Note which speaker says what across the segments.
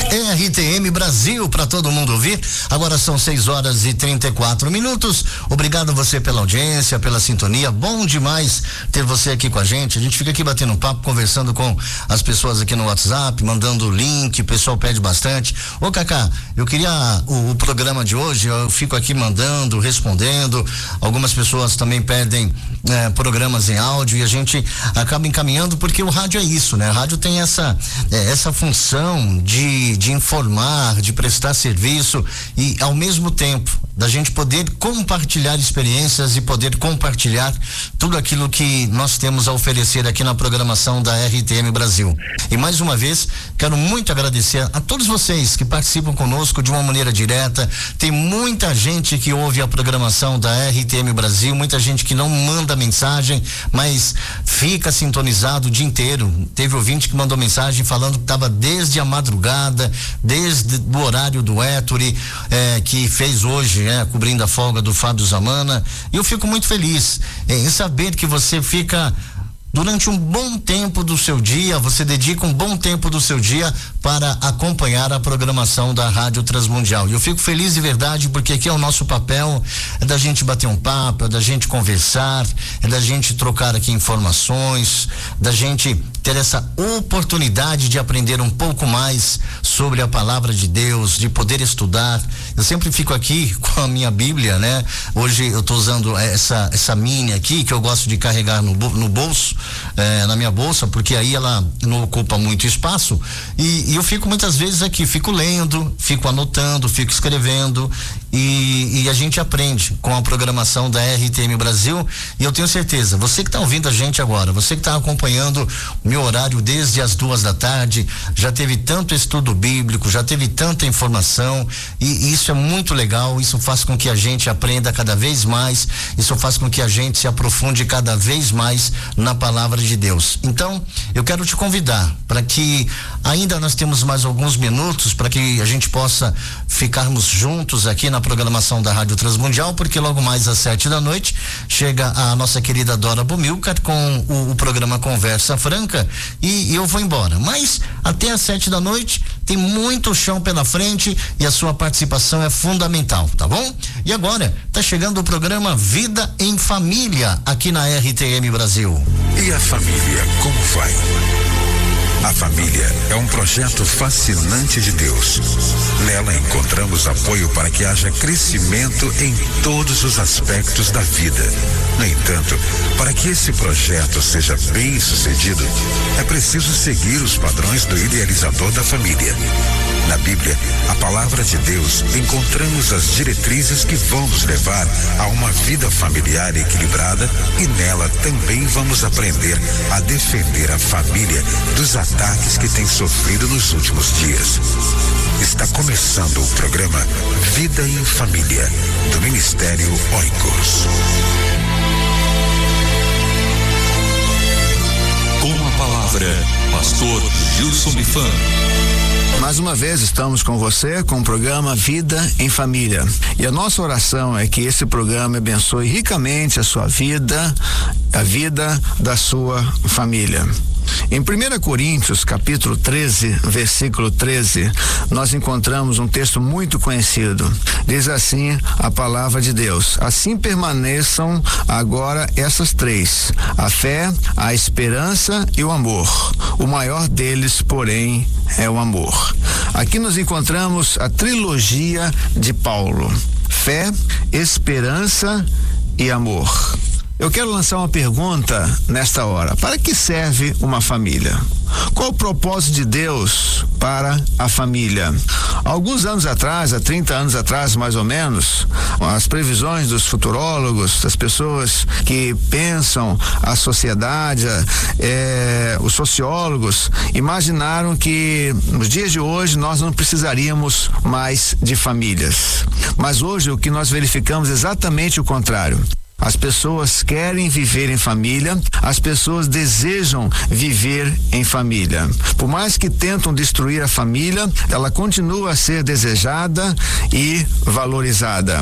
Speaker 1: RTM Brasil, para todo mundo ouvir. Agora são 6h34. Obrigado você pela audiência, pela sintonia. Bom demais ter você aqui com a gente. A gente fica aqui batendo um papo, conversando com as pessoas aqui no WhatsApp, mandando o link. O pessoal pede bastante. Ô Cacá, eu queria o programa de hoje. Eu fico aqui mandando, respondendo. Algumas pessoas também pedem programas em áudio e a gente acaba encaminhando, porque o rádio é isso, né? O rádio tem essa função de informar, de prestar serviço e ao mesmo tempo da gente poder compartilhar experiências e poder compartilhar tudo aquilo que nós temos a oferecer aqui na programação da RTM Brasil. E mais uma vez, quero muito agradecer a todos vocês que participam conosco de uma maneira direta. Tem muita gente que ouve a programação da RTM Brasil, muita gente que não manda mensagem, mas fica sintonizado o dia inteiro. Teve ouvinte que mandou mensagem falando que estava desde a madrugada, desde o horário do Ettore, que fez hoje, cobrindo a folga do Fábio Zamana. E eu fico muito feliz em saber que você fica durante um bom tempo do seu dia, você dedica um bom tempo do seu dia para acompanhar a programação da Rádio Transmundial. E eu fico feliz de verdade, porque aqui é o nosso papel, é da gente bater um papo, é da gente conversar, é da gente trocar aqui informações, da gente ter essa oportunidade de aprender um pouco mais sobre a palavra de Deus, de poder estudar. Eu sempre fico aqui com a minha Bíblia, né? Hoje eu tô usando essa mini aqui, que eu gosto de carregar no bolso, na minha bolsa, porque aí ela não ocupa muito espaço, e eu fico muitas vezes aqui, fico lendo, fico anotando, fico escrevendo, e a gente aprende com a programação da RTM Brasil. E eu tenho certeza, você que está ouvindo a gente agora, você que está acompanhando o meu horário desde as 2h, já teve tanto estudo bíblico, já teve tanta informação, e isso é muito legal. Isso faz com que a gente aprenda cada vez mais, isso faz com que a gente se aprofunde cada vez mais na palavra de Deus. Então, eu quero te convidar para que ainda nós temos mais alguns minutos para que a gente possa ficarmos juntos aqui na programação da Rádio Transmundial, porque logo mais às 7h chega a nossa querida Dora Bumilcar com o programa Conversa Franca, e eu vou embora. Mas até às 7h tem muito chão pela frente e a sua participação é fundamental, tá bom? E agora tá chegando o programa Vida em Família aqui na RTM Brasil.
Speaker 2: E a família, como vai? A família é um projeto fascinante de Deus. Nela encontramos apoio para que haja crescimento em todos os aspectos da vida. No entanto, para que esse projeto seja bem sucedido, é preciso seguir os padrões do idealizador da família. Na Bíblia, a palavra de Deus, encontramos as diretrizes que vão nos levar a uma vida familiar equilibrada, e nela também vamos aprender a defender a família dos ataques que tem sofrido nos últimos dias. Está começando o programa Vida em Família, do Ministério Oikos.
Speaker 3: Com a palavra, Pastor Gilson Bifan.
Speaker 4: Mais uma vez estamos com você com o programa Vida em Família. E a nossa oração é que esse programa abençoe ricamente a sua vida, a vida da sua família. Em 1 Coríntios, capítulo 13, versículo 13, nós encontramos um texto muito conhecido. Diz assim a palavra de Deus: assim permaneçam agora essas três: a fé, a esperança e o amor. O maior deles, porém, é o amor. Aqui nós encontramos a trilogia de Paulo: fé, esperança e amor. Eu quero lançar uma pergunta nesta hora: para que serve uma família? Qual o propósito de Deus para a família? Há alguns anos atrás, há 30 anos atrás mais ou menos, as previsões dos futurólogos, das pessoas que pensam a sociedade, os sociólogos, imaginaram que nos dias de hoje nós não precisaríamos mais de famílias. Mas hoje o que nós verificamos é exatamente o contrário. As pessoas querem viver em família, as pessoas desejam viver em família. Por mais que tentam destruir a família, ela continua a ser desejada e valorizada.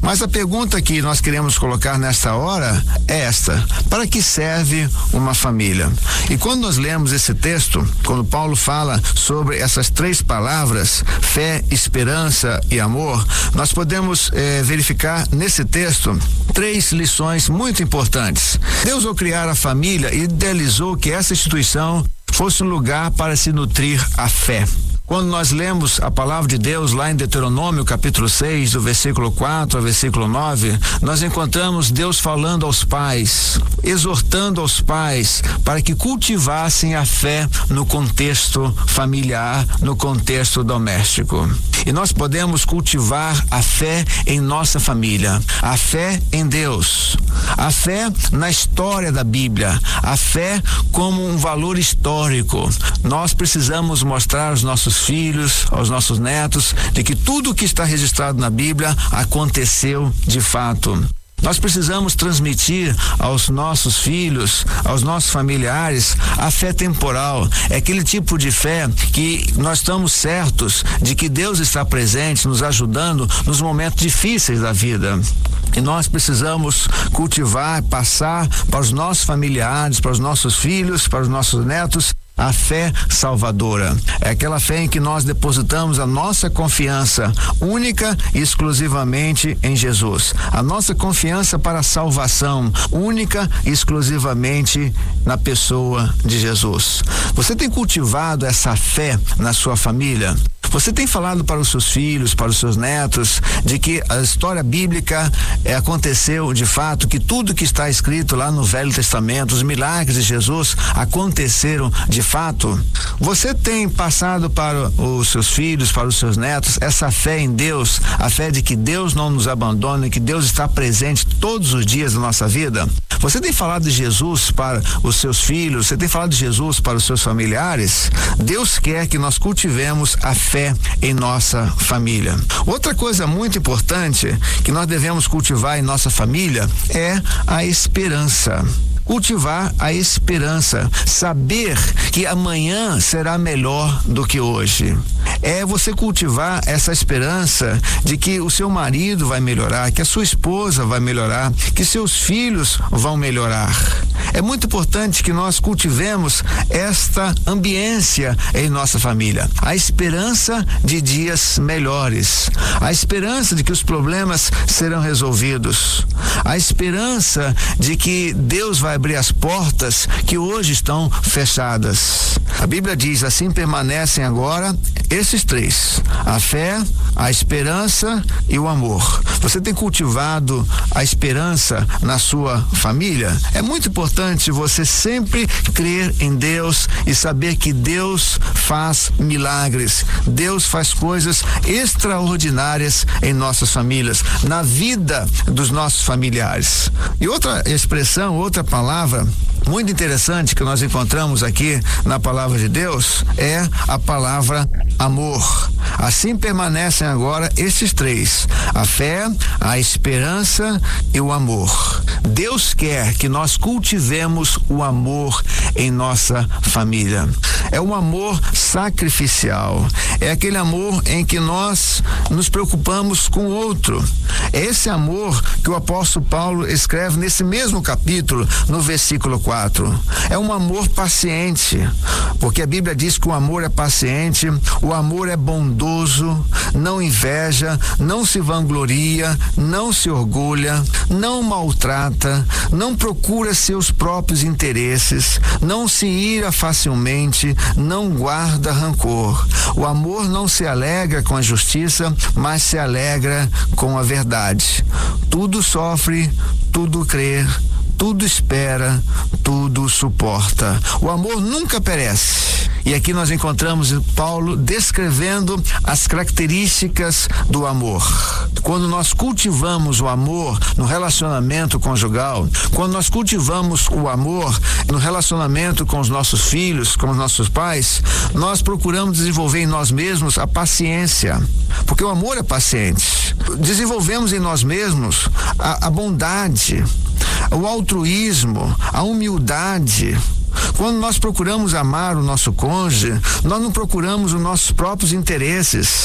Speaker 4: Mas a pergunta que nós queremos colocar nesta hora é esta: para que serve uma família? E quando nós lemos esse texto, quando Paulo fala sobre essas três palavras, fé, esperança e amor, nós podemos verificar nesse texto três lições muito importantes. Deus, ao criar a família, idealizou que essa instituição fosse um lugar para se nutrir a fé. Quando nós lemos a palavra de Deus lá em Deuteronômio capítulo 6, do versículo 4 ao versículo 9, nós encontramos Deus falando aos pais, exortando aos pais para que cultivassem a fé no contexto familiar, no contexto doméstico. E nós podemos cultivar a fé em nossa família, a fé em Deus, a fé na história da Bíblia, a fé como um valor histórico. Nós precisamos mostrar aos nossos filhos, aos nossos netos, de que tudo o que está registrado na Bíblia aconteceu de fato. Nós precisamos transmitir aos nossos filhos, aos nossos familiares, a fé temporal. É aquele tipo de fé que nós estamos certos de que Deus está presente, nos ajudando nos momentos difíceis da vida. E nós precisamos cultivar, passar para os nossos familiares, para os nossos filhos, para os nossos netos, a fé salvadora. É aquela fé em que nós depositamos a nossa confiança única e exclusivamente em Jesus. A nossa confiança para a salvação única e exclusivamente na pessoa de Jesus. Você tem cultivado essa fé na sua família? Você tem falado para os seus filhos, para os seus netos, de que a história bíblica aconteceu de fato, que tudo que está escrito lá no Velho Testamento, os milagres de Jesus aconteceram de fato? Você tem passado para os seus filhos, para os seus netos, essa fé em Deus, a fé de que Deus não nos abandona e que Deus está presente todos os dias da nossa vida? Você tem falado de Jesus para os seus filhos? Você tem falado de Jesus para os seus familiares? Deus quer que nós cultivemos a fé em nossa família. Outra coisa muito importante que nós devemos cultivar em nossa família é a esperança. Cultivar a esperança, saber que amanhã será melhor do que hoje. É você cultivar essa esperança de que o seu marido vai melhorar, que a sua esposa vai melhorar, que seus filhos vão melhorar. É muito importante que nós cultivemos esta ambiência em nossa família. A esperança de dias melhores, a esperança de que os problemas serão resolvidos, a esperança de que Deus vai abrir as portas que hoje estão fechadas. A Bíblia diz: assim permanecem agora esses três: a fé, a esperança e o amor. Você tem cultivado a esperança na sua família? É muito importante você sempre crer em Deus e saber que Deus faz milagres, Deus faz coisas extraordinárias em nossas famílias, na vida dos nossos familiares. E outra expressão, outra palavra muito interessante que nós encontramos aqui na palavra de Deus é a palavra amor. Assim permanecem agora esses três: a fé, a esperança e o amor. Deus quer que nós cultivemos o amor em nossa família. É um amor sacrificial. É aquele amor em que nós nos preocupamos com o outro. É esse amor que o apóstolo Paulo escreve nesse mesmo capítulo, no versículo 4. É um amor paciente, porque a Bíblia diz que o amor é paciente, o amor é bondoso, não inveja, não se vangloria, não se orgulha, não maltrata, não procura seus próprios interesses, não se ira facilmente, não guarda rancor. O amor não se alegra com a justiça, mas se alegra com a verdade. Tudo sofre, tudo crê, tudo espera, tudo suporta. O amor nunca perece. E aqui nós encontramos Paulo descrevendo as características do amor. Quando nós cultivamos o amor no relacionamento conjugal, quando nós cultivamos o amor no relacionamento com os nossos filhos, com os nossos pais, nós procuramos desenvolver em nós mesmos a paciência, porque o amor é paciente. Desenvolvemos em nós mesmos a bondade, o altruísmo, a humildade. Quando nós procuramos amar o nosso cônjuge, nós não procuramos os nossos próprios interesses.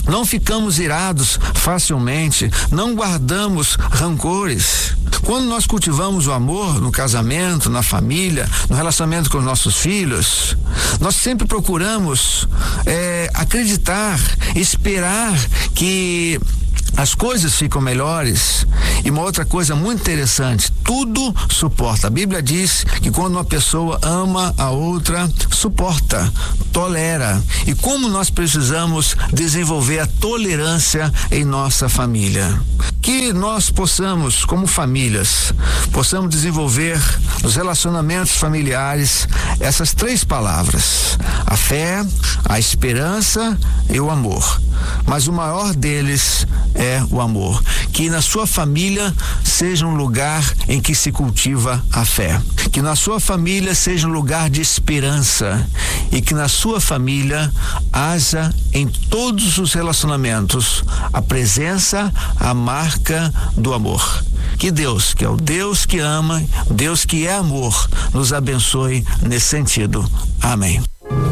Speaker 4: não ficamos irados facilmente, não guardamos rancores. Quando nós cultivamos o amor no casamento, na família, no relacionamento com os nossos filhos, nós sempre procuramos acreditar, esperar que as coisas ficam melhores. E uma outra coisa muito interessante, tudo suporta. A Bíblia diz que quando uma pessoa ama a outra, suporta, tolera. E como nós precisamos desenvolver a tolerância em nossa família. Que nós possamos, como famílias, possamos desenvolver nos relacionamentos familiares essas 3 palavras: a fé, a esperança e o amor. Mas o maior deles é o amor. Que na sua família seja um lugar em que se cultiva a fé. Que na sua família seja um lugar de esperança. E que na sua família haja em todos os relacionamentos a presença, a marca do amor. Que Deus, que é o Deus que ama, Deus que é amor, nos abençoe nesse sentido. Amém.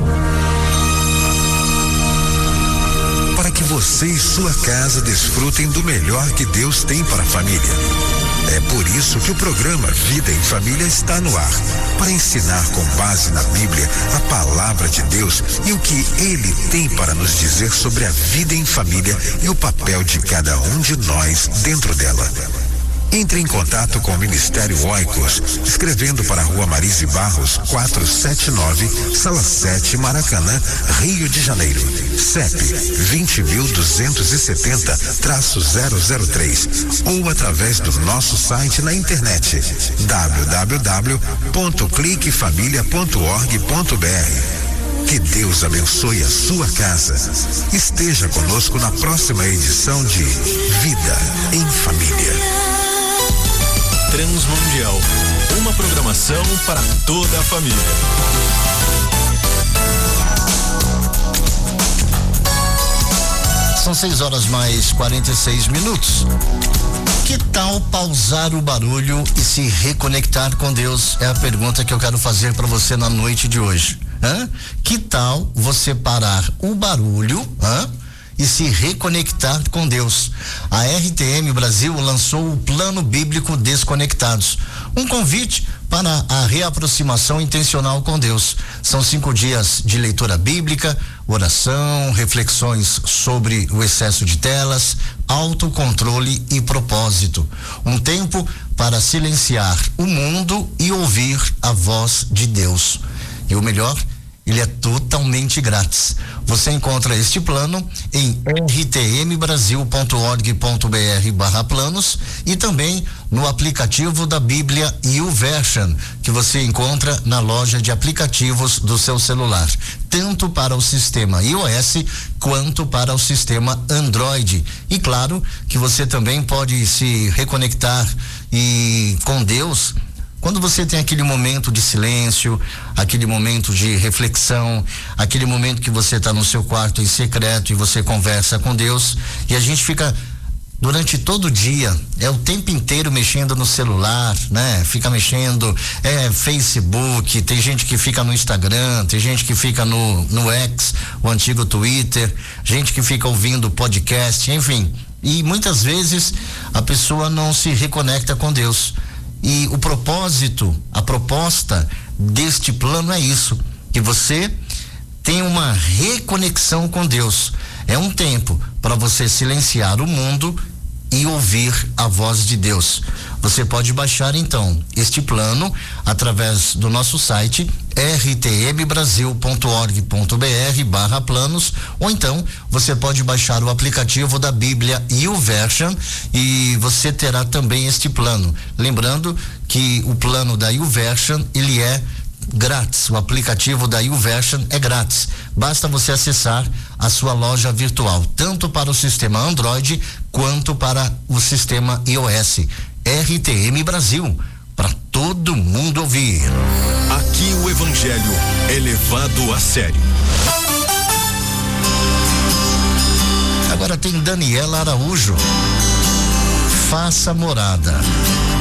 Speaker 2: Para que você e sua casa desfrutem do melhor que Deus tem para a família. É por isso que o programa Vida em Família está no ar, para ensinar com base na Bíblia a palavra de Deus e o que Ele tem para nos dizer sobre a vida em família e o papel de cada um de nós dentro dela. Entre em contato com o Ministério Oikos, escrevendo para a Rua Marise Barros, 479, Sala 7, Maracanã, Rio de Janeiro. CEP 20.270-003 ou através do nosso site na internet www.cliquefamilia.org.br. Que Deus abençoe a sua casa. Esteja conosco na próxima edição de Vida em Família.
Speaker 3: Transmundial, uma programação para toda a família.
Speaker 1: São 6h mais 46. Que tal pausar o barulho e se reconectar com Deus? É a pergunta que eu quero fazer para você na noite de hoje. Que tal você parar o barulho, e se reconectar com Deus? A RTM Brasil lançou o Plano Bíblico Desconectados, um convite para a reaproximação intencional com Deus. São 5 dias de leitura bíblica, oração, reflexões sobre o excesso de telas, autocontrole e propósito. Um tempo para silenciar o mundo e ouvir a voz de Deus. E o melhor, ele é totalmente grátis. Você encontra este plano em rtmbrasil.org.br/planos e também no aplicativo da Bíblia YouVersion, que você encontra na loja de aplicativos do seu celular, tanto para o sistema iOS quanto para o sistema Android. E claro que você também pode se reconectar com Deus quando você tem aquele momento de silêncio, aquele momento de reflexão, aquele momento que você está no seu quarto em secreto e você conversa com Deus, e a gente fica durante todo o dia, o tempo inteiro mexendo no celular, né? Fica mexendo, Facebook, tem gente que fica no Instagram, tem gente que fica no X, o antigo Twitter, gente que fica ouvindo podcast, enfim. E muitas vezes a pessoa não se reconecta com Deus. E o propósito, a proposta deste plano é isso, que você tenha uma reconexão com Deus. É um tempo para você silenciar o mundo e ouvir a voz de Deus. Você pode baixar então este plano através do nosso site rtmbrasil.org.br/planos, ou então você pode baixar o aplicativo da Bíblia YouVersion e você terá também este plano. Lembrando que o plano da YouVersion, ele é grátis. O aplicativo da YouVersion é grátis. Basta você acessar a sua loja virtual, tanto para o sistema Android quanto para o sistema iOS. RTM Brasil, para todo mundo ouvir.
Speaker 3: Aqui o Evangelho é levado a sério.
Speaker 1: Agora tem Daniela Araújo. Faça morada.